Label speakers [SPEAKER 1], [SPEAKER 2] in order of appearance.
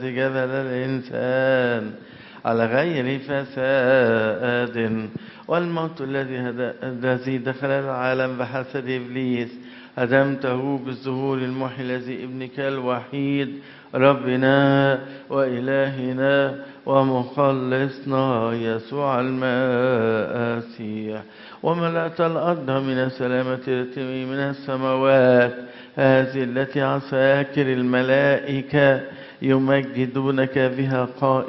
[SPEAKER 1] جبل الإنسان على غير فساد، والموت الذي دخل العالم بحسد إبليس هدمته بالظهور المحي الذي ابنك الوحيد ربنا وإلهنا ومخلصنا يسوع المسيح، وملأت الأرض من السلامة التي من السماوات، هذه التي عساكر الملائكة يمجدونك بها قائل